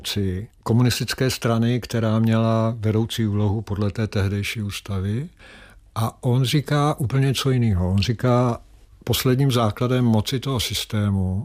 komunistické strany, která měla vedoucí úlohu podle té tehdejší ústavy. A on říká úplně něco jiného. On říká, posledním základem moci toho systému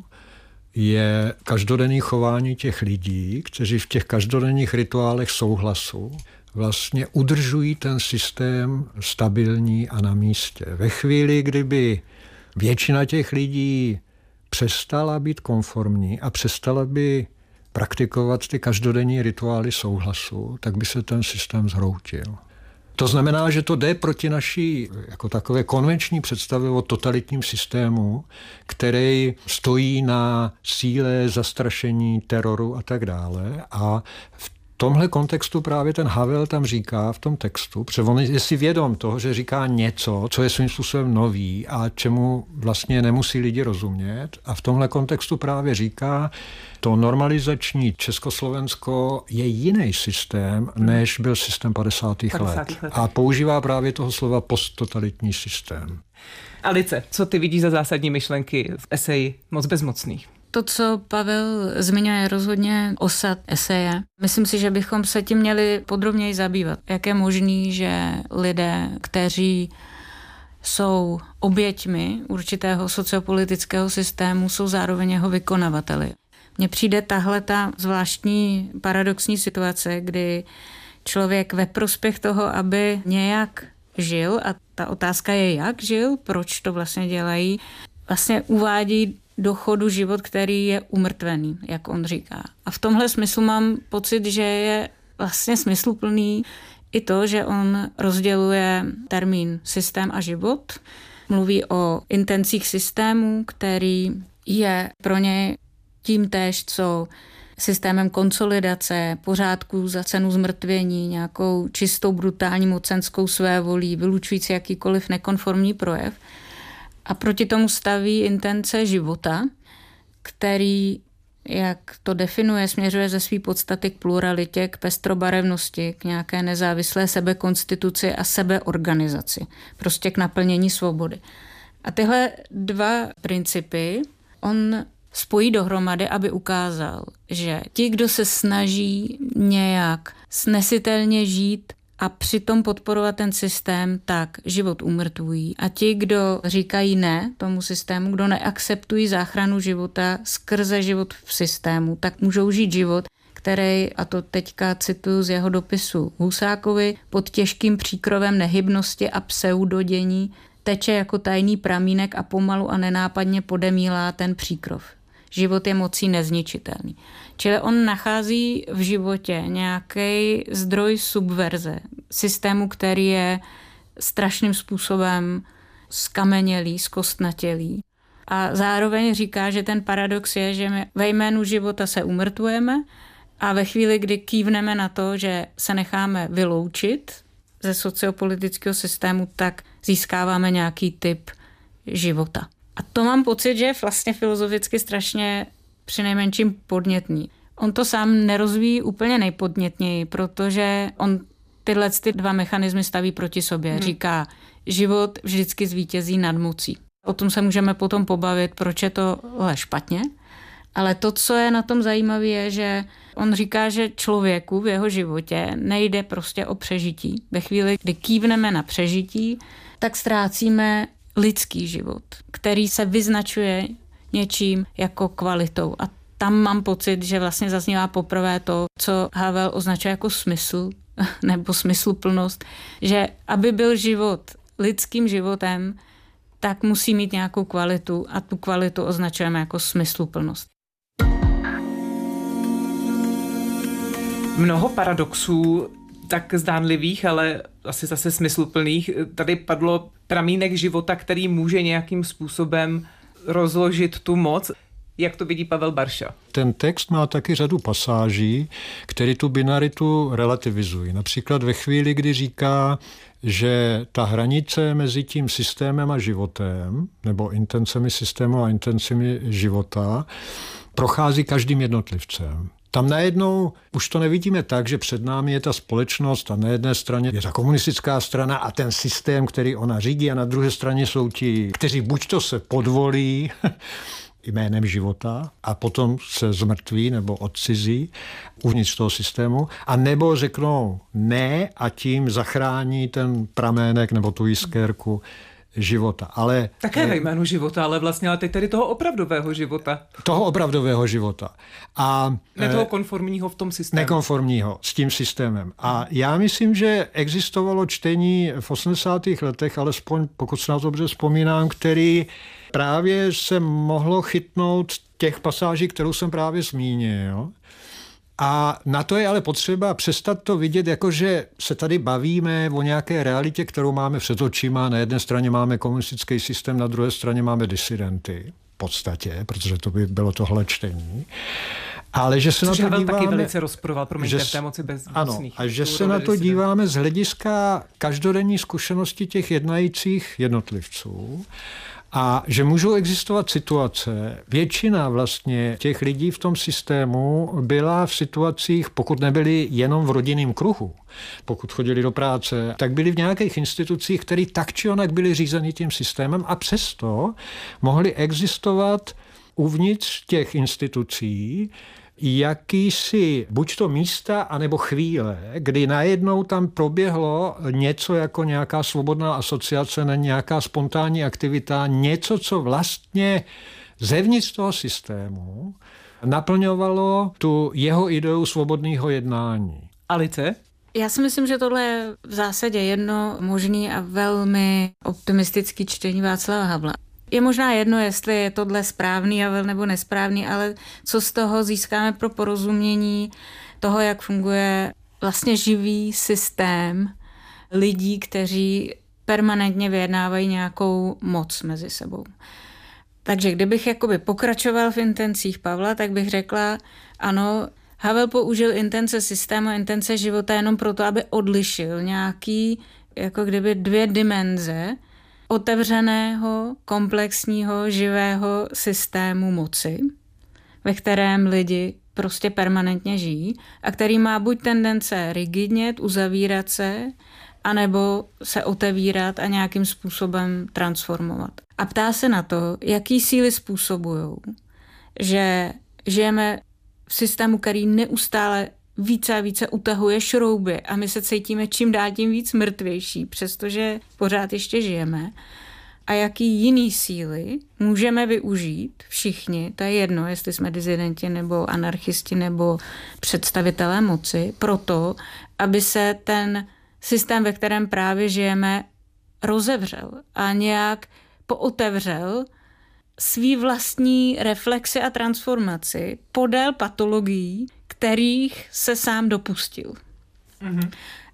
je každodenní chování těch lidí, kteří v těch každodenních rituálech souhlasu vlastně udržují ten systém stabilní a na místě. Ve chvíli, kdyby většina těch lidí přestala být konformní a přestala by praktikovat ty každodenní rituály souhlasu, tak by se ten systém zhroutil. To znamená, že to jde proti naší jako takové konvenční představě o totalitním systému, který stojí na síle, zastrašení, teroru a tak dále. A v tomhle kontextu právě ten Havel tam říká v tom textu, protože on je si vědom toho, že říká něco, co je svým způsobem nový a čemu vlastně nemusí lidi rozumět. A v tomhle kontextu právě říká, to normalizační Československo je jiný systém, než byl systém 50. let. A používá právě toho slova posttotalitní systém. Alice, co ty vidíš za zásadní myšlenky v eseji Moc bezmocných? To, co Pavel zmiňuje, je rozhodně osad eseje. Myslím si, že bychom se tím měli podrobněji zabývat. Jak je možný, že lidé, kteří jsou oběťmi určitého sociopolitického systému, jsou zároveň jeho vykonavateli. Mně přijde tahle ta zvláštní paradoxní situace, kdy člověk ve prospěch toho, aby nějak žil, a ta otázka je, jak žil, proč to vlastně dělají, vlastně uvádí do chodu život, který je umrtvený, jak on říká. A v tomhle smyslu mám pocit, že je vlastně smysluplný i to, že on rozděluje termín systém a život. Mluví o intencích systému, který je pro něj tím též, co systémem konsolidace, pořádků za cenu zmrtvění, nějakou čistou brutální mocenskou svévolí, vylučující jakýkoliv nekonformní projev. A proti tomu staví intence života, který, jak to definuje, směřuje ze své podstaty k pluralitě, k pestrobarevnosti, k nějaké nezávislé sebekonstituci a sebeorganizaci. Prostě k naplnění svobody. A tyhle dva principy on spojí dohromady, aby ukázal, že ti, kdo se snaží nějak snesitelně žít a přitom podporovat ten systém, tak život umrtvují. A ti, kdo říkají ne tomu systému, kdo neakceptují záchranu života skrze život v systému, tak můžou žít život, který, a to teďka cituju z jeho dopisu Husákovi, pod těžkým příkrovem nehybnosti a pseudodění teče jako tajný pramínek a pomalu a nenápadně podemílá ten příkrov. Život je mocí nezničitelný. Čili on nachází v životě nějaký zdroj subverze, systému, který je strašným způsobem skamenělý, zkostnatělý. A zároveň říká, že ten paradox je, že my ve jménu života se umrtvujeme a ve chvíli, kdy kývneme na to, že se necháme vyloučit ze sociopolitického systému, tak získáváme nějaký typ života. A to mám pocit, že je vlastně filozoficky strašně přinejmenším podnětný. On to sám nerozvíjí úplně nejpodnětněji, protože on tyhle dva mechanismy staví proti sobě. Říká, život vždycky zvítězí nad mocí. O tom se můžeme potom pobavit, proč je tohle špatně. Ale to, co je na tom zajímavé, je, že on říká, že člověku v jeho životě nejde prostě o přežití. Ve chvíli, kdy kývneme na přežití, tak ztrácíme lidský život, který se vyznačuje něčím jako kvalitou. A tam mám pocit, že vlastně zaznívá poprvé to, co Havel označuje jako smysl nebo smysluplnost, že aby byl život lidským životem, tak musí mít nějakou kvalitu a tu kvalitu označujeme jako smysluplnost. Mnoho paradoxů, tak zdánlivých, ale asi zase smysluplných. Tady padlo pramínek života, který může nějakým způsobem rozložit tu moc. Jak to vidí Pavel Barša? Ten text má taky řadu pasáží, které tu binaritu relativizují. Například ve chvíli, kdy říká, že ta hranice mezi tím systémem a životem, nebo intencemi systému a intencemi života, prochází každým jednotlivcem. Tam najednou už to nevidíme tak, že před námi je ta společnost a na jedné straně je ta komunistická strana a ten systém, který ona řídí, a na druhé straně jsou ti, kteří buď to se podvolí jménem života a potom se zmrtví nebo odcizí uvnitř toho systému, a nebo řeknou ne a tím zachrání ten pramének nebo tu jiskérku života. Ale také ve jménu života, ale vlastně ale teď tedy toho opravdového života. Toho opravdového života. A ne toho konformního v tom systému. Nekonformního s tím systémem. A já myslím, že existovalo čtení v 80. letech, alespoň pokud se na to dobře vzpomínám, který právě se mohlo chytnout těch pasáží, kterou jsem právě zmínil. A na to je ale potřeba přestat to vidět, jakože se tady bavíme o nějaké realitě, kterou máme před očima. Na jedné straně máme komunistický systém, na druhé straně máme disidenty. V podstatě, protože to by bylo tohle čtení. Ale že se což na to Havel díváme, taky velice rozporoval, promiňte, v té moci bezmocných. Ano, a že se na to díváme z hlediska každodenní zkušenosti těch jednajících jednotlivců. A že můžou existovat situace, většina vlastně těch lidí v tom systému byla v situacích, pokud nebyli jenom v rodinném kruhu, pokud chodili do práce, tak byli v nějakých institucích, které tak či onak byly řízeny tím systémem a přesto mohly existovat uvnitř těch institucí jakýsi buď to místa, anebo chvíle, kdy najednou tam proběhlo něco jako nějaká svobodná asociace, nějaká spontánní aktivita, něco, co vlastně zevnitř toho systému naplňovalo tu jeho ideu svobodného jednání. Alice? Já si myslím, že tohle je v zásadě jedno možný a velmi optimistický čtení Václava Havla. Je možná jedno, jestli je tohle správný Havel nebo nesprávný, ale co z toho získáme pro porozumění toho, jak funguje vlastně živý systém lidí, kteří permanentně vyjednávají nějakou moc mezi sebou. Takže kdybych jakoby pokračoval v intencích Pavla, tak bych řekla, ano, Havel použil intence systému, intence života jenom proto, aby odlišil nějaký, jako kdyby dvě dimenze otevřeného, komplexního, živého systému moci, ve kterém lidi prostě permanentně žijí a který má buď tendence rigidnět, uzavírat se, anebo se otevírat a nějakým způsobem transformovat. A ptá se na to, jaký síly způsobují, že žijeme v systému, který neustále více a více utahuje šrouby a my se cítíme čím dál tím víc mrtvější, přestože pořád ještě žijeme. A jaký jiný síly můžeme využít všichni, to je jedno, jestli jsme dizidenti nebo anarchisti nebo představitelé moci, proto, aby se ten systém, ve kterém právě žijeme, rozevřel a nějak pootevřel svý vlastní reflexy a transformaci podél patologií, kterých se sám dopustil. Mm-hmm.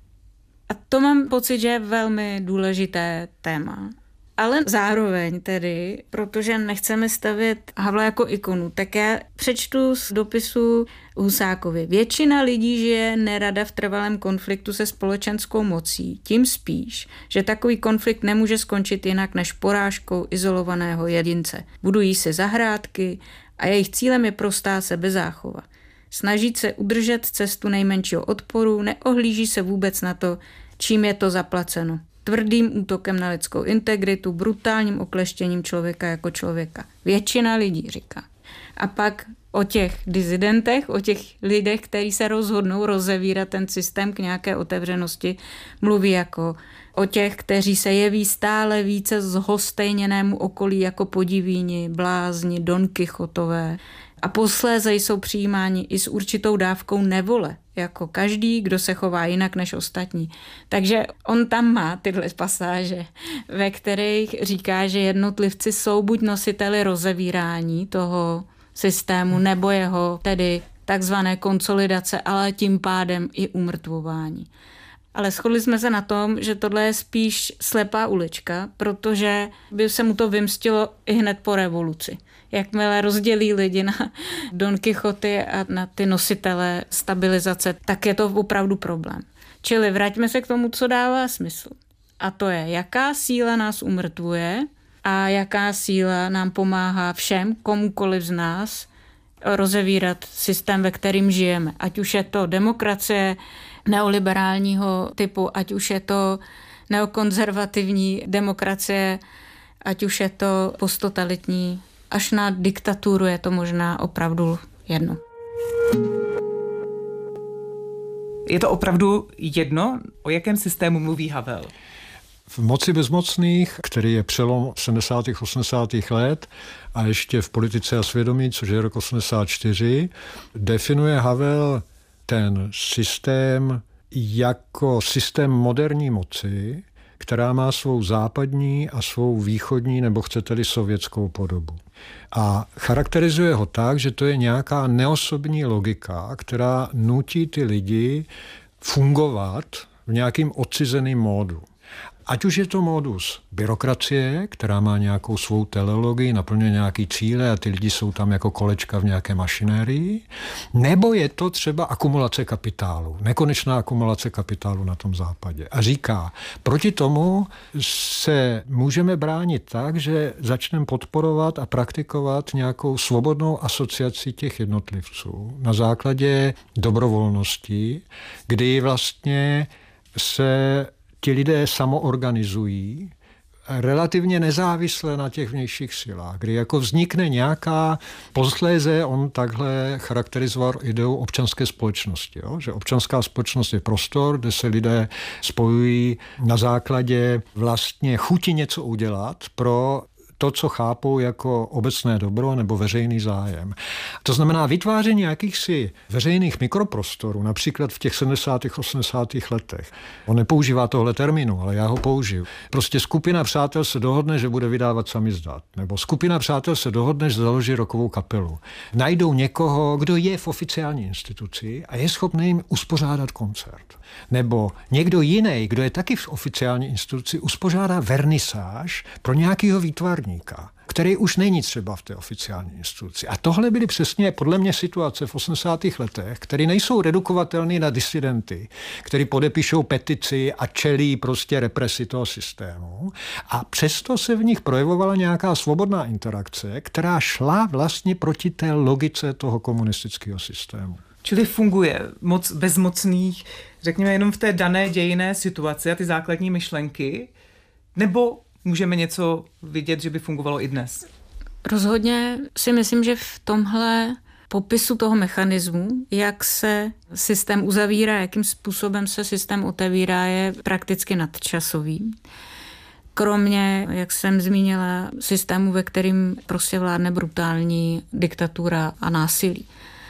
A to mám pocit, že je velmi důležité téma. Ale zároveň tedy, protože nechceme stavět Havla jako ikonu, tak já přečtu z dopisu Husákovi. Většina lidí žije nerada v trvalém konfliktu se společenskou mocí, tím spíš, že takový konflikt nemůže skončit jinak než porážkou izolovaného jedince. Budují si zahrádky a jejich cílem je prostá sebezáchova. Snaží se udržet cestu nejmenšího odporu, neohlíží se vůbec na to, čím je to zaplaceno. Tvrdým útokem na lidskou integritu, brutálním okleštěním člověka jako člověka. Většina lidí říká. A pak o těch dizidentech, o těch lidech, kteří se rozhodnou rozevírat ten systém k nějaké otevřenosti, mluví jako o těch, kteří se jeví stále více zhostejněnému okolí jako podivíni, blázni, Don Kichotové. A posléze jsou přijímáni i s určitou dávkou nevole, jako každý, kdo se chová jinak než ostatní. Takže on tam má tyhle pasáže, ve kterých říká, že jednotlivci jsou buď nositeli rozevírání toho systému, nebo jeho tedy takzvané konsolidace, ale tím pádem i umrtvování. Ale shodli jsme se na tom, že tohle je spíš slepá ulička, protože by se mu to vymstilo i hned po revoluci. Jakmile rozdělí lidi na Don Kichoty a na ty nositele stabilizace, tak je to opravdu problém. Čili vraťme se k tomu, co dává smysl. A to je, jaká síla nás umrtvuje a jaká síla nám pomáhá všem, komukoliv z nás, rozevírat systém, ve kterým žijeme. Ať už je to demokracie neoliberálního typu, ať už je to neokonzervativní demokracie, ať už je to posttotalitní až na diktaturu je to možná opravdu jedno. Je to opravdu jedno? O jakém systému mluví Havel? V Moci bezmocných, který je přelom 70. 80. let a ještě v Politice a svědomí, což je rok 84, definuje Havel ten systém jako systém moderní moci, která má svou západní a svou východní, nebo chcete-li sovětskou podobu. A charakterizuje ho tak, že to je nějaká neosobní logika, která nutí ty lidi fungovat v nějakým odcizeným módu. Ať už je to modus byrokracie, která má nějakou svou teleologii, naplňuje nějaký cíle a ty lidi jsou tam jako kolečka v nějaké mašinérii, nebo je to třeba akumulace kapitálu, nekonečná akumulace kapitálu na tom západě. A říká, proti tomu se můžeme bránit tak, že začneme podporovat a praktikovat nějakou svobodnou asociaci těch jednotlivců na základě dobrovolnosti, kdy vlastně se ti lidé samoorganizují relativně nezávisle na těch vnějších silách, kdy jako vznikne nějaká, posléze on takhle charakterizoval ideu občanské společnosti, jo? Že občanská společnost je prostor, kde se lidé spojují na základě vlastně chuti něco udělat pro to, co chápou jako obecné dobro nebo veřejný zájem. To znamená vytváření jakýchsi veřejných mikroprostorů, například v těch 70. 80. letech. On nepoužívá tohle termínu, ale já ho použiju. Prostě skupina přátel se dohodne, že bude vydávat samizdat. Nebo skupina přátel se dohodne, že založí rockovou kapelu. Najdou někoho, kdo je v oficiální instituci a je schopný jim uspořádat koncert. Nebo někdo jiný, kdo je taky v oficiální instituci, uspořádá vernisáž pro nějakého výtvarníka, který už není třeba v té oficiální instituci. A tohle byly přesně podle mě situace v 80. letech, které nejsou redukovatelné na disidenty, který podepíšou petici a čelí prostě represi toho systému. A přesto se v nich projevovala nějaká svobodná interakce, která šla vlastně proti té logice toho komunistického systému. Čili funguje moc bezmocných, řekněme, jenom v té dané dějinné situaci a ty základní myšlenky, nebo můžeme něco vidět, že by fungovalo i dnes? Rozhodně si myslím, že v tomhle popisu toho mechanismu, jak se systém uzavírá, jakým způsobem se systém otevírá, je prakticky nadčasový. Kromě, jak jsem zmínila, systému, ve kterým prostě vládne brutální diktatura a násilí.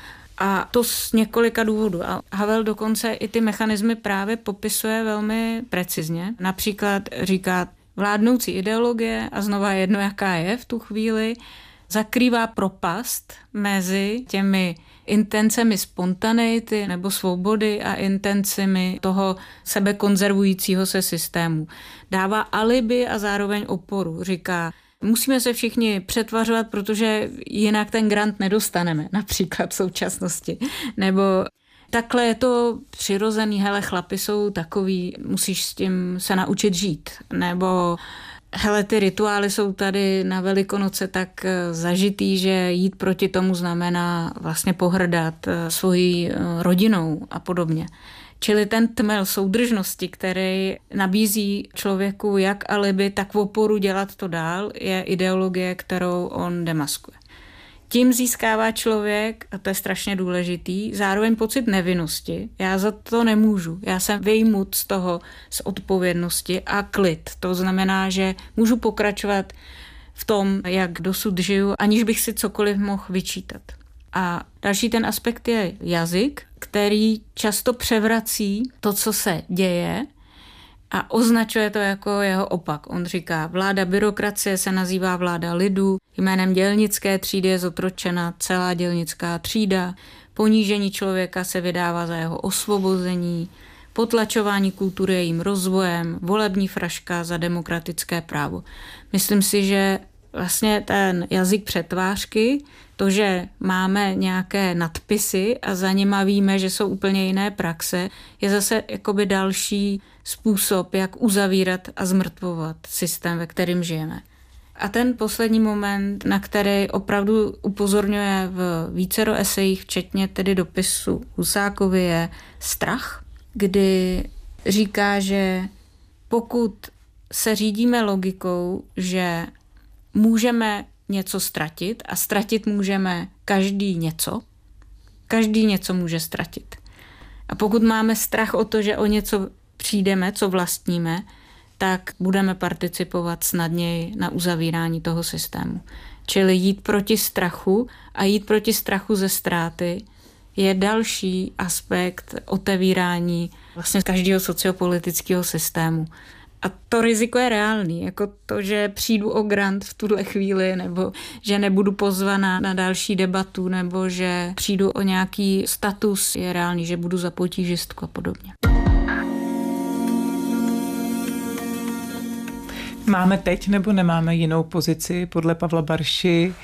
A to z několika důvodů. A Havel dokonce i ty mechanismy právě popisuje velmi precizně. Například říká, vládnoucí ideologie, a znova jedno, jaká je v tu chvíli, zakrývá propast mezi těmi intencemi spontaneity nebo svobody a intencemi toho sebekonzervujícího se systému. Dává alibi a zároveň oporu. Říká, musíme se všichni přetvařovat, protože jinak ten grant nedostaneme, například v současnosti. Nebo takhle je to přirozený, hele, chlapi jsou takový, musíš s tím se naučit žít. Nebo hele, ty rituály jsou tady na Velikonoce tak zažitý, že jít proti tomu znamená vlastně pohrdat svojí rodinou a podobně. Čili ten tmel soudržnosti, který nabízí člověku jak alibi, tak oporu dělat to dál, je ideologie, kterou on demaskuje. Tím získává člověk, a to je strašně důležitý, zároveň pocit nevinnosti. Já za to nemůžu. Já jsem vyjmut z toho, z odpovědnosti a klid. To znamená, že můžu pokračovat v tom, jak dosud žiju, aniž bych si cokoliv mohl vyčítat. A další ten aspekt je jazyk, který často převrací to, co se děje, a označuje to jako jeho opak. On říká, vláda byrokracie se nazývá vláda lidu, jménem dělnické třídy je zotročena celá dělnická třída, ponížení člověka se vydává za jeho osvobození, potlačování kultury jejím rozvojem, volební fraška za demokratické právo. Myslím si, že vlastně ten jazyk přetvářky, to, že máme nějaké nadpisy a za nima víme, že jsou úplně jiné praxe, je zase jakoby další způsob, jak uzavírat a zmrtvovat systém, ve kterém žijeme. A ten poslední moment, na který opravdu upozorňuje v vícero esejích, včetně tedy dopisu Husákovi, je strach, kdy říká, že pokud se řídíme logikou, že můžeme něco ztratit a ztratit můžeme každý něco. Každý něco může ztratit. A pokud máme strach o to, že o něco přijdeme, co vlastníme, tak budeme participovat snadněji na uzavírání toho systému. Čili jít proti strachu a jít proti strachu ze ztráty je další aspekt otevírání vlastně každého sociopolitického systému. A to riziko je reálný, jako to, že přijdu o grant v tuhle chvíli, nebo že nebudu pozvaná na další debatu, nebo že přijdu o nějaký status, je reálný, že budu za potížistku a podobně. Máme teď nebo nemáme jinou pozici podle Pavla Barši,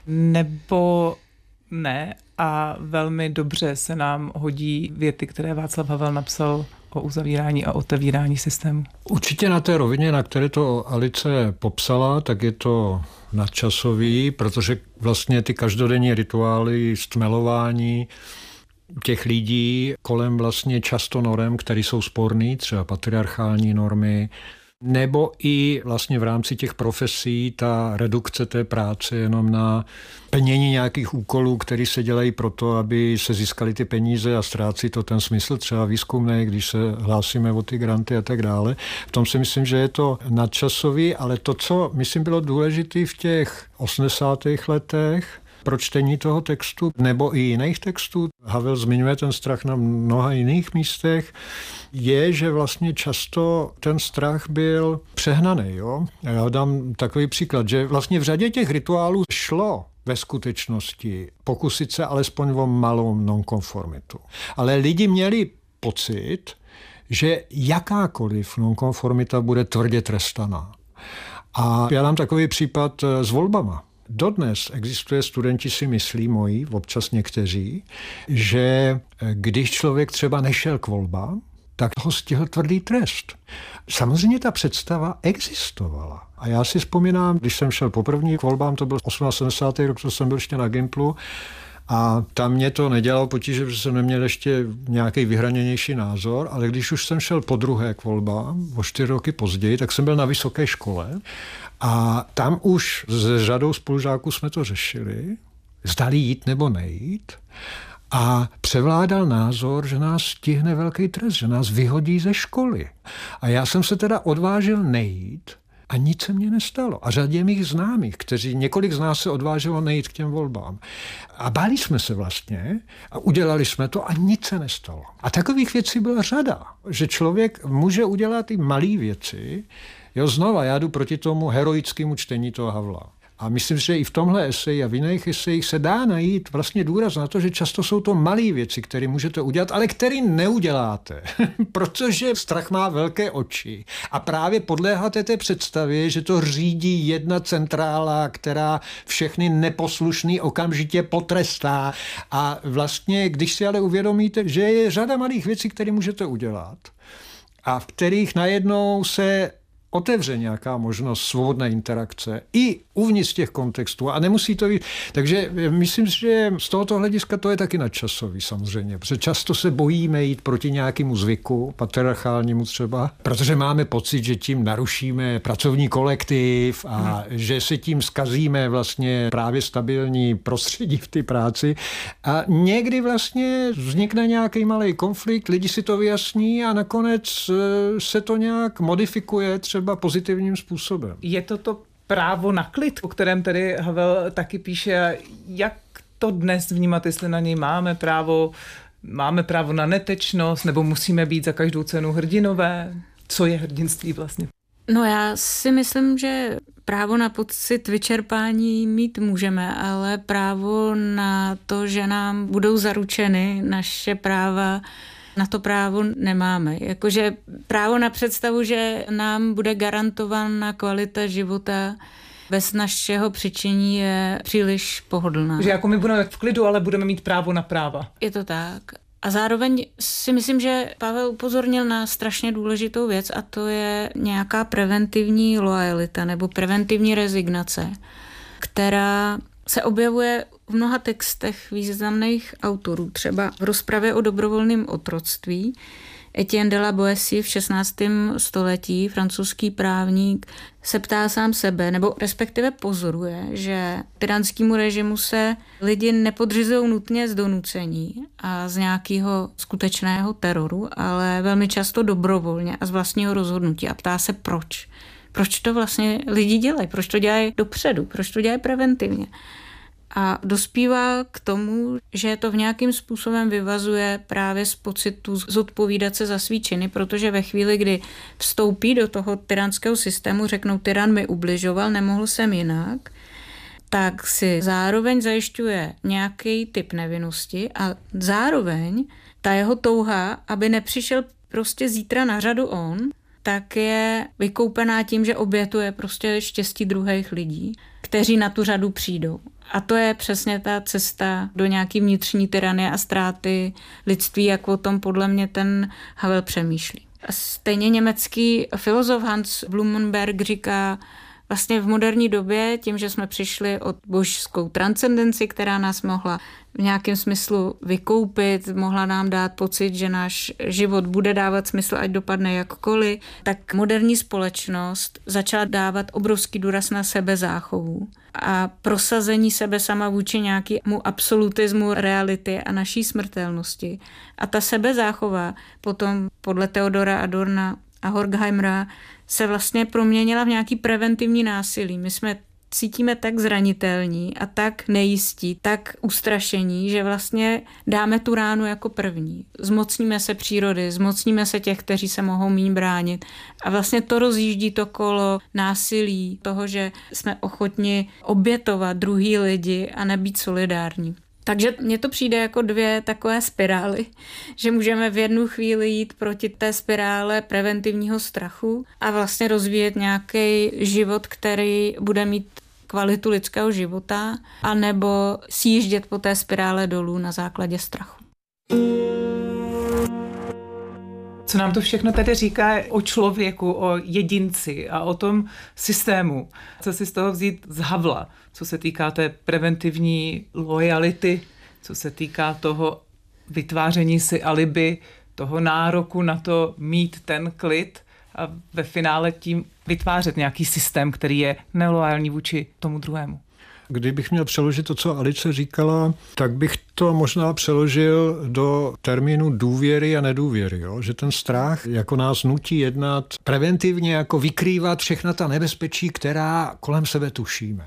nebo ne? A velmi dobře se nám hodí věty, které Václav Havel napsal o uzavírání a otevírání systému. Určitě na té rovině, na které to Alice popsala, tak je to nadčasový, protože vlastně ty každodenní rituály stmelování těch lidí kolem vlastně často norem, které jsou sporný, třeba patriarchální normy, nebo i vlastně v rámci těch profesí ta redukce té práce jenom na plnění nějakých úkolů, které se dělají proto, aby se získaly ty peníze a ztrácí to ten smysl třeba výzkumný, když se hlásíme o ty granty a tak dále. V tom si myslím, že je to nadčasový, ale to, co myslím bylo důležité v těch 80. letech, pro čtení toho textu nebo i jiných textů, Havel zmiňuje ten strach na mnoha jiných místech, je, že vlastně často ten strach byl přehnaný. Jo? Já dám takový příklad, že vlastně v řadě těch rituálů šlo ve skutečnosti pokusit se alespoň o malou nonkonformitu. Ale lidi měli pocit, že jakákoliv nonkonformita bude tvrdě trestaná. A já dám takový případ s volbama. Dodnes existuje, studenti si myslí moji, občas někteří, že když člověk třeba nešel k volbám, tak ho stihl tvrdý trest. Samozřejmě ta představa existovala. A já si vzpomínám, když jsem šel poprvé k volbám, to byl 78. rok, to jsem byl ještě na Gimplu, a tam mě to nedělalo potíže, protože jsem neměl ještě nějaký vyhraněnější názor, ale když už jsem šel podruhé k volbám, o 4 roky později, tak jsem byl na vysoké škole a tam už s řadou spolužáků jsme to řešili, zdali jít nebo nejít. A převládal názor, že nás stihne velký trest, že nás vyhodí ze školy. A já jsem se teda odvážil nejít a nic se mně nestalo. A řadě mých známých, několik z nás se odvážilo nejít k těm volbám. A báli jsme se vlastně a udělali jsme to a nic se nestalo. A takových věcí byla řada, že člověk může udělat i malé věci. Jo, znova, já jdu proti tomu heroickému čtení toho Havla. A myslím, že i v tomhle eseji a v jiných esejích se dá najít vlastně důraz na to, že často jsou to malé věci, které můžete udělat, ale které neuděláte, protože strach má velké oči. A právě podléháte té představě, že to řídí jedna centrála, která všechny neposlušný okamžitě potrestá. A vlastně, když si ale uvědomíte, že je řada malých věcí, které můžete udělat a v kterých najednou se otevře nějaká možnost svobodné interakce i uvnitř těch kontextů a nemusí to být. Takže myslím, že z tohoto hlediska to je taky nadčasový samozřejmě, protože často se bojíme jít proti nějakému zvyku, patriarchálnímu třeba, protože máme pocit, že tím narušíme pracovní kolektiv a že se tím zkazíme vlastně právě stabilní prostředí v té práci a někdy vlastně vznikne nějaký malý konflikt, lidi si to vyjasní a nakonec se to nějak modifikuje třeba pozitivním způsobem. Je to právo na klid, o kterém tedy Havel taky píše. Jak to dnes vnímat, jestli na něj máme právo na netečnost, nebo musíme být za každou cenu hrdinové? Co je hrdinství vlastně? No já si myslím, že právo na pocit vyčerpání mít můžeme, ale právo na to, že nám budou zaručeny naše práva, na to právo nemáme. Jakože právo na představu, že nám bude garantována kvalita života bez našeho přičinění je příliš pohodlná. Že jako my budeme v klidu, ale budeme mít právo na práva. Je to tak. A zároveň si myslím, že Pavel upozornil na strašně důležitou věc a to je nějaká preventivní loajalita nebo preventivní rezignace, která se objevuje v mnoha textech významných autorů, třeba v rozpravě o dobrovolném otroctví, Etienne de la Boétie v 16. století, francouzský právník, se ptá sám sebe, nebo respektive pozoruje, že tyranskému režimu se lidi nepodřizují nutně z donucení a z nějakého skutečného teroru, ale velmi často dobrovolně a z vlastního rozhodnutí. A ptá se proč. Proč to vlastně lidi dělají? Proč to dělají dopředu? Proč to dělají preventivně? A dospívá k tomu, že to v nějakým způsobem vyvazuje právě z pocitu zodpovídat se za svý činy, protože ve chvíli, kdy vstoupí do toho tyranského systému, řeknou, tyran mi ubližoval, nemohl jsem jinak, tak si zároveň zajišťuje nějaký typ nevinnosti a zároveň ta jeho touha, aby nepřišel prostě zítra na řadu on, tak je vykoupená tím, že obětuje prostě štěstí druhých lidí, kteří na tu řadu přijdou. A to je přesně ta cesta do nějaký vnitřní tyranie a ztráty lidství, jak o tom podle mě ten Havel přemýšlí. A stejně německý filozof Hans Blumenberg říká, vlastně v moderní době, tím, že jsme přišli od božskou transcendenci, která nás mohla v nějakém smyslu vykoupit, mohla nám dát pocit, že náš život bude dávat smysl, ať dopadne jakkoliv, tak moderní společnost začala dávat obrovský důraz na sebezáchovu a prosazení sebe sama vůči nějakému absolutismu reality a naší smrtelnosti. A ta sebezáchova potom podle Theodora Adorna a Horkheimera se vlastně proměnila v nějaký preventivní násilí. My jsme cítíme tak zranitelní a tak nejistí, tak ustrašení, že vlastně dáme tu ránu jako první. Zmocníme se přírody, zmocníme se těch, kteří se mohou míň bránit. A vlastně to rozjíždí to kolo násilí, toho, že jsme ochotni obětovat druhý lidi a nebýt solidární. Takže mně to přijde jako dvě takové spirály, že můžeme v jednu chvíli jít proti té spirále preventivního strachu a vlastně rozvíjet nějaký život, který bude mít kvalitu lidského života, anebo sjíždět po té spirále dolů na základě strachu. Co nám to všechno tedy říká o člověku, o jedinci a o tom systému? Co si z toho vzít z Havla, co se týká té preventivní lojality, co se týká toho vytváření si alibi, toho nároku na to mít ten klid a ve finále tím vytvářet nějaký systém, který je nelojální vůči tomu druhému? Kdybych měl přeložit to, co Alice říkala, tak bych to možná přeložil do termínu důvěry a nedůvěry. Jo? Že ten strach jako nás nutí jednat preventivně, jako vykrývat všechna ta nebezpečí, která kolem sebe tušíme.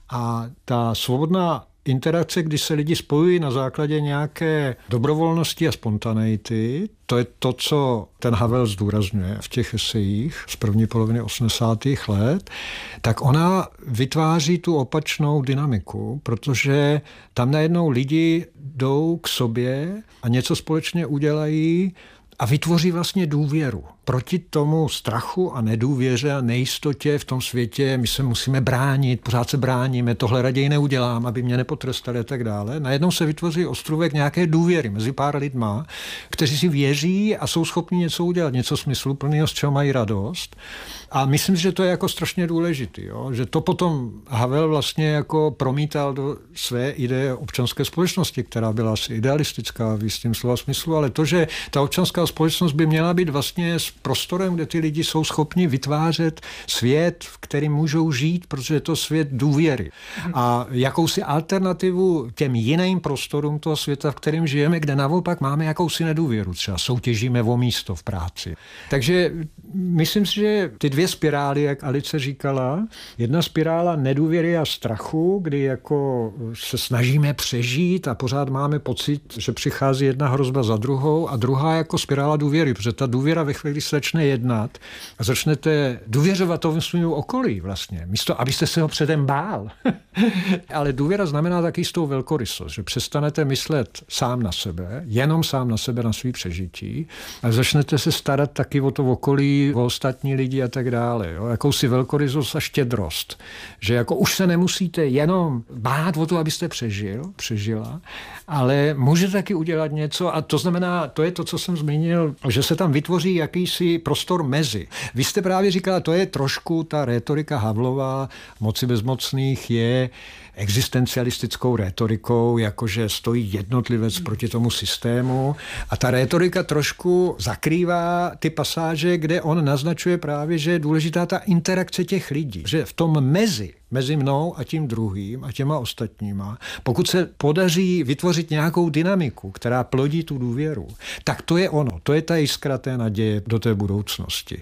A ta svobodná interakce, kdy se lidi spojují na základě nějaké dobrovolnosti a spontaneity, to je to, co ten Havel zdůrazňuje v těch esejích z první poloviny 80. let, tak ona vytváří tu opačnou dynamiku, protože tam najednou lidi jdou k sobě a něco společně udělají a vytvoří vlastně důvěru. Proti tomu strachu a nedůvěře a nejistotě v tom světě, my se musíme bránit, pořád se bráníme, tohle raději neudělám, aby mě nepotrestali a tak dále. Najednou se vytvoří ostrůvek nějaké důvěry mezi pár lidma, kteří si věří a jsou schopni něco udělat, něco smysluplného, z čeho mají radost. A myslím, že to je jako strašně důležitý, jo? Že to potom Havel vlastně jako promítal do své ideje občanské společnosti, která byla asi idealistická v jistém slova smyslu, ale to, že ta občanská společnost by měla být vlastně s prostorem, kde ty lidi jsou schopni vytvářet svět, v kterém můžou žít, protože je to svět důvěry. A jakousi alternativu těm jiným prostorům toho světa, v kterém žijeme, kde naopak máme jakousi nedůvěru, třeba soutěžíme o místo v práci. Takže myslím si, že ty dvě spirály, jak Alice říkala, jedna spirála nedůvěry a strachu, kdy jako se snažíme přežít a pořád máme pocit, že přichází jedna hrozba za druhou, a druhá jako spirála důvěry, protože ta důvěra ve chvíli, kdy se začne jednat a začnete důvěřovat tomu svým okolí vlastně, místo abyste se ho předem bál. Ale důvěra znamená taky s tou velkorysost, že přestanete myslet sám na sebe, jenom sám na sebe, na svý přežití, a začnete se starat taky o to okolí, o ostatní lidi a tak dále. Jo? Jakousi velkorysost a štědrost. Že jako už se nemusíte jenom bát o to, abyste přežila, ale můžete taky udělat něco, a to znamená, to je to, co jsem zmínil, že se tam vytvoří jakýsi prostor mezi. Vy jste právě říkala, to je trošku ta rétorika Havlova, moci bezmocných je existencialistickou rétorikou, jakože stojí jednotlivec proti tomu systému. A ta rétorika trošku zakrývá ty pasáže, kde on naznačuje právě, že je důležitá ta interakce těch lidí. Že v tom mezi mnou a tím druhým a těma ostatníma, pokud se podaří vytvořit nějakou dynamiku, která plodí tu důvěru, tak to je ono. To je ta jiskra té naděje do té budoucnosti.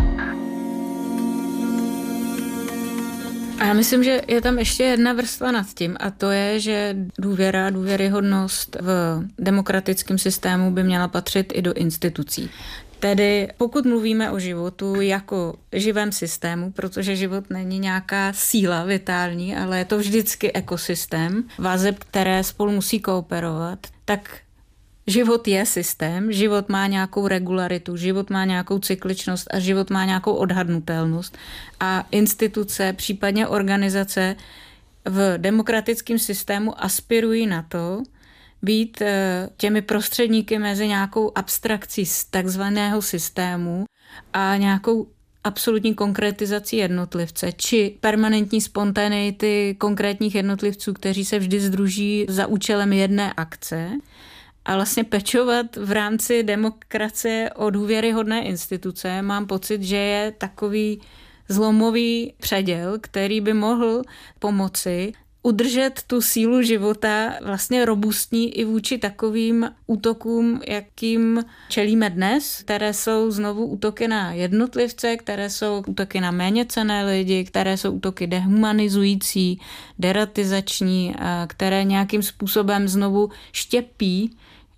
A já myslím, že je tam ještě jedna vrstva nad tím a to je, že důvěra, důvěryhodnost v demokratickém systému by měla patřit i do institucí. Tedy pokud mluvíme o životu jako živém systému, protože život není nějaká síla vitální, ale je to vždycky ekosystém, vazeb, které spolu musí kooperovat, tak život je systém, život má nějakou regularitu, život má nějakou cykličnost a život má nějakou odhadnutelnost. A instituce, případně organizace v demokratickém systému aspirují na to, být těmi prostředníky mezi nějakou abstrakcí z takzvaného systému a nějakou absolutní konkretizací jednotlivce, či permanentní spontaneity konkrétních jednotlivců, kteří se vždy sdruží za účelem jedné akce a vlastně pečovat v rámci demokracie o důvěryhodné instituce. Mám pocit, že je takový zlomový předěl, který by mohl pomoci udržet tu sílu života vlastně robustní i vůči takovým útokům, jakým čelíme dnes, které jsou znovu útoky na jednotlivce, které jsou útoky na méněcenné lidi, které jsou útoky dehumanizující, deratizační, které nějakým způsobem znovu štěpí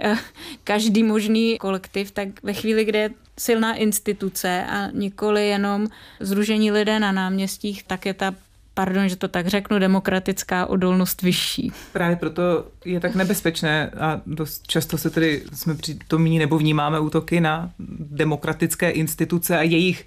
každý možný kolektiv, tak ve chvíli, kde je silná instituce a nikoli jenom sdružení lidé na náměstích, tak je ta, pardon, že to tak řeknu, demokratická odolnost vyšší. Právě proto je tak nebezpečné a dost často se tedy jsme přitomní nebo vnímáme útoky na demokratické instituce a jejich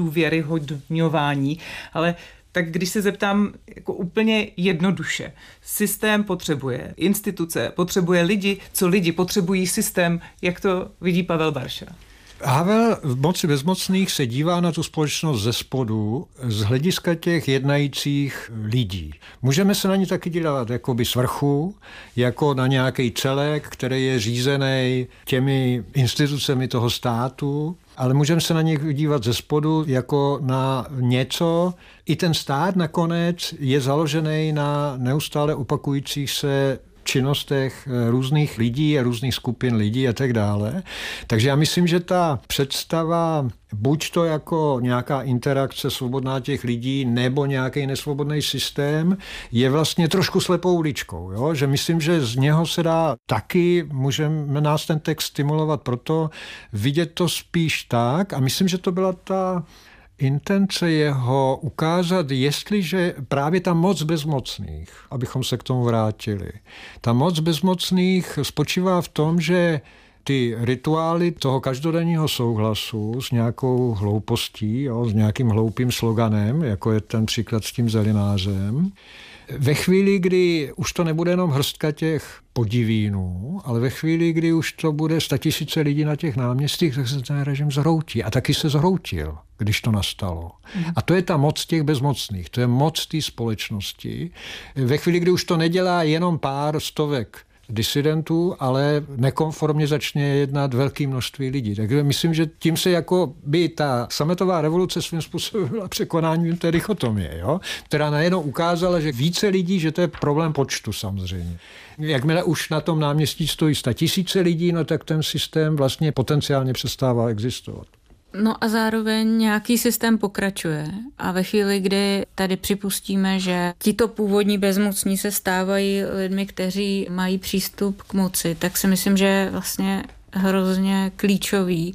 znedůvěryhodňování, ale tak když se zeptám jako úplně jednoduše, systém potřebuje instituce, potřebuje lidi, co lidi potřebují systém, jak to vidí Pavel Barša? Havel v Moci bezmocných se dívá na tu společnost ze spodu z hlediska těch jednajících lidí. Můžeme se na ně taky dívat jakoby z vrchu, jako na nějaký celek, který je řízený těmi institucemi toho státu, ale můžeme se na ně dívat ze spodu jako na něco. I ten stát nakonec je založený na neustále opakujících se činnostech různých lidí a různých skupin lidí a tak dále. Takže já myslím, že ta představa buď to jako nějaká interakce svobodná těch lidí nebo nějaký nesvobodný systém je vlastně trošku slepou uličkou. Jo? Že myslím, že z něho se dá taky, můžeme nás ten text stimulovat proto vidět to spíš tak a myslím, že to byla ta intence jeho ukázat, jestliže právě ta moc bezmocných, abychom se k tomu vrátili, ta moc bezmocných spočívá v tom, že ty rituály toho každodenního souhlasu s nějakou hloupostí, jo, s nějakým hloupým sloganem, jako je ten příklad s tím zelinářem, ve chvíli, kdy už to nebude jenom hrstka těch podivínů, ale ve chvíli, kdy už to bude 100 000 lidí na těch náměstích, tak se ten režim zhroutí. A taky se zhroutil, když to nastalo. A to je ta moc těch bezmocných, to je moc té společnosti. Ve chvíli, kdy už to nedělá jenom pár stovek disidentů, ale nekonformně začne jednat velké množství lidí. Takže myslím, že tím se jako by ta sametová revoluce svým způsobem byla překonáním té dichotomie, jo? Která najednou ukázala, že více lidí, že to je problém počtu samozřejmě. Jakmile už na tom náměstí stojí 100 000 lidí, no tak ten systém vlastně potenciálně přestává existovat. No a zároveň nějaký systém pokračuje a ve chvíli, kdy tady připustíme, že tito původní bezmocní se stávají lidmi, kteří mají přístup k moci, tak si myslím, že je vlastně hrozně klíčový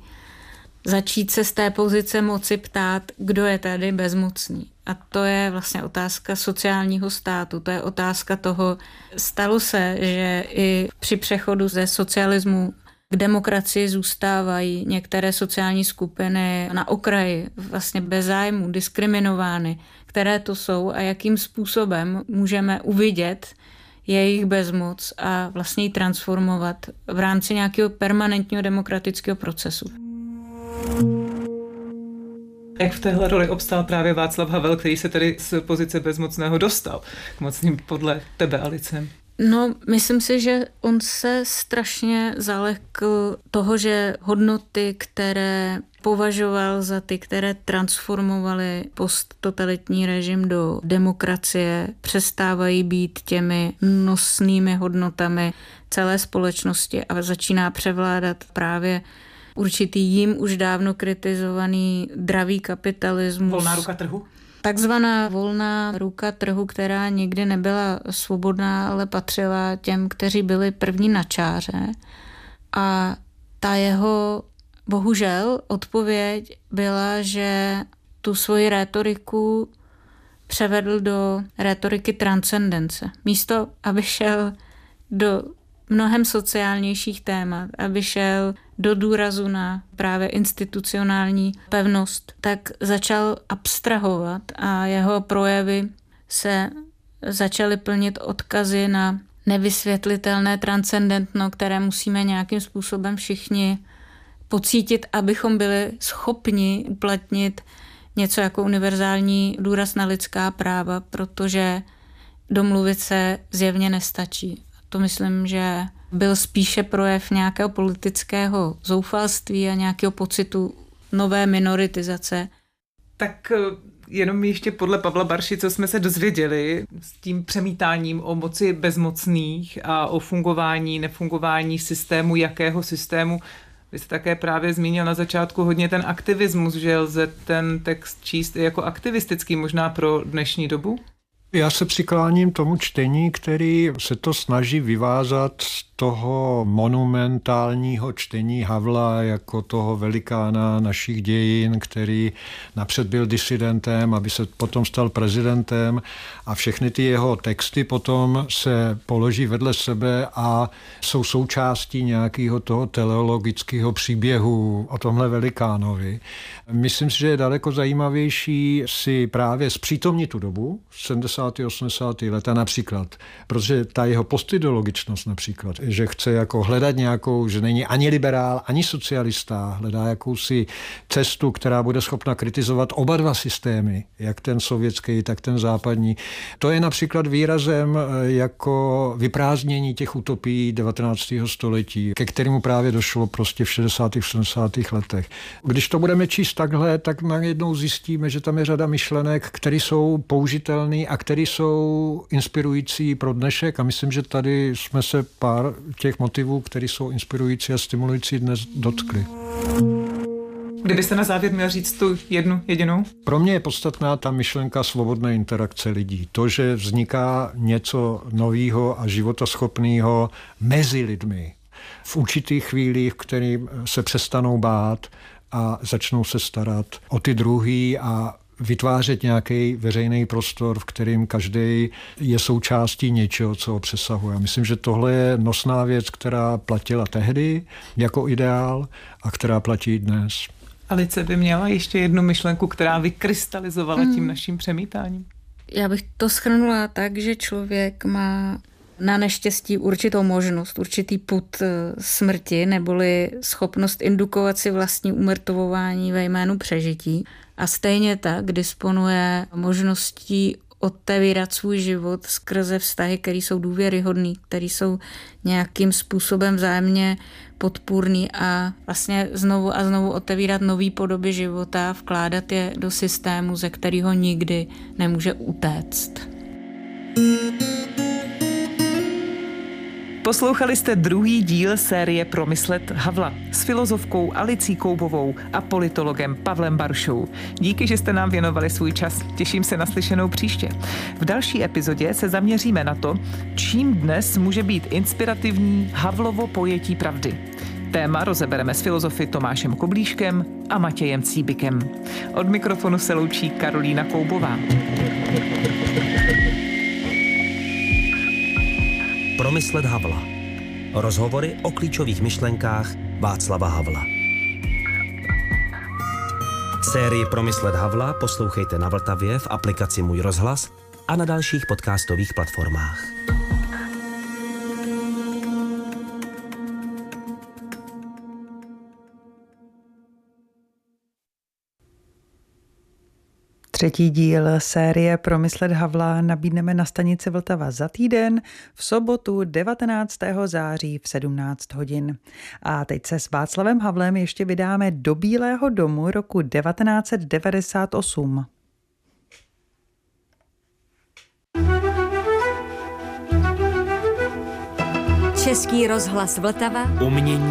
začít se z té pozice moci ptát, kdo je tady bezmocný. A to je vlastně otázka sociálního státu, to je otázka toho, stalo se, že i při přechodu ze socialismu k demokracii zůstávají některé sociální skupiny na okraji, vlastně bez zájmu, diskriminovány, které to jsou a jakým způsobem můžeme uvidět jejich bezmoc a vlastně ji transformovat v rámci nějakého permanentního demokratického procesu. Jak v téhle roli obstál právě Václav Havel, který se tedy z pozice bezmocného dostal k mocným podle tebe, Alice? No, myslím si, že on se strašně zalekl toho, že hodnoty, které považoval za ty, které transformovaly posttotalitní režim do demokracie, přestávají být těmi nosnými hodnotami celé společnosti a začíná převládat právě určitý jim už dávno kritizovaný dravý kapitalismus. Volná ruka trhu? Takzvaná volná ruka trhu, která nikdy nebyla svobodná, ale patřila těm, kteří byli první na čáře. A ta jeho, bohužel, odpověď byla, že tu svoji rétoriku převedl do rétoriky transcendence. Místo, aby šel do mnohem sociálnějších témat, aby šel do důrazu na právě institucionální pevnost, tak začal abstrahovat a jeho projevy se začaly plnit odkazy na nevysvětlitelné transcendentno, které musíme nějakým způsobem všichni pocítit, abychom byli schopni uplatnit něco jako univerzální důraz na lidská práva, protože domluvit se zjevně nestačí. To myslím, že byl spíše projev nějakého politického zoufalství a nějakého pocitu nové minoritizace. Tak jenom ještě podle Pavla Barši, co jsme se dozvěděli s tím přemítáním o moci bezmocných a o fungování, nefungování systému, jakého systému. Vy jste také právě zmínil na začátku hodně ten aktivismus, že lze ten text číst i jako aktivistický možná pro dnešní dobu? Já se přikláním tomu čtení, který se to snaží vyvázat z toho monumentálního čtení Havla jako toho velikána našich dějin, který napřed byl disidentem, aby se potom stal prezidentem a všechny ty jeho texty potom se položí vedle sebe a jsou součástí nějakého toho teleologického příběhu o tomhle velikánovi. Myslím si, že je daleko zajímavější si právě zpřítomnit tu dobu, 70. 80. leta například, protože ta jeho postideologičnost například, že chce jako hledat nějakou, že není ani liberál, ani socialista, hledá jakousi cestu, která bude schopna kritizovat oba dva systémy, jak ten sovětský, tak ten západní. To je například výrazem jako vyprázdnění těch utopií 19. století, ke kterému právě došlo prostě v 60. 70. letech. Když to budeme číst takhle, tak najednou zjistíme, že tam je řada myšlenek, které jsou použitelné a které jsou inspirující pro dnešek a myslím, že tady jsme se pár těch motivů, které jsou inspirující a stimulující dnes dotkli. Kdybyste na závěr měl říct tu jednu jedinou? Pro mě je podstatná ta myšlenka svobodné interakce lidí. To, že vzniká něco nového a životaschopného mezi lidmi v určitých chvílích, v kterých se přestanou bát a začnou se starat o ty druhý a vytvářet nějaký veřejný prostor, v kterým každý je součástí něčeho, co ho přesahuje. Myslím, že tohle je nosná věc, která platila tehdy jako ideál a která platí i dnes. Alice by měla ještě jednu myšlenku, která vykrystalizovala tím naším přemítáním. Já bych to shrnula tak, že člověk má na neštěstí určitou možnost, určitý pud smrti, neboli schopnost indukovat si vlastní umrtvování ve jménu přežití. A stejně tak disponuje možností otevírat svůj život skrze vztahy, které jsou důvěryhodný, které jsou nějakým způsobem vzájemně podpůrný a vlastně znovu a znovu otevírat nový podoby života, vkládat je do systému, ze kterého nikdy nemůže utéct. Poslouchali jste druhý díl série Promyslet Havla s filozofkou Alicí Koubovou a politologem Pavlem Baršou. Díky, že jste nám věnovali svůj čas. Těším se na slyšenou příště. V další epizodě se zaměříme na to, čím dnes může být inspirativní Havlovo pojetí pravdy. Téma rozebereme s filozofy Tomášem Koblíškem a Matějem Cíbikem. Od mikrofonu se loučí Karolína Koubová. Promyslet Havla. Rozhovory o klíčových myšlenkách Václava Havla. Sérii Promyslet Havla poslouchejte na Vltavě v aplikaci Můj rozhlas a na dalších podcastových platformách. Třetí díl série Promyslet Havla nabídneme na stanici Vltava za týden v sobotu 19. září v 17 hodin. A teď se s Václavem Havlem ještě vydáme do Bílého domu roku 1998. Český rozhlas Vltava. Umění